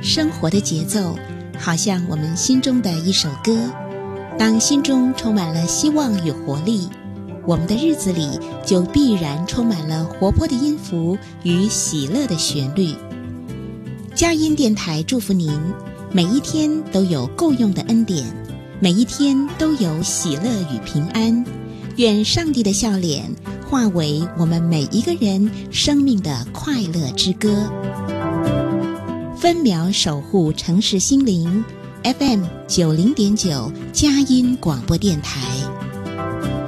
生活的节奏，好像我们心中的一首歌。当心中充满了希望与活力，我们的日子里就必然充满了活泼的音符与喜乐的旋律。佳音电台祝福您，每一天都有够用的恩典，每一天都有喜乐与平安。愿上帝的笑脸化为我们每一个人生命的快乐之歌。分秒守护城市心灵，FM 90.9佳音广播电台。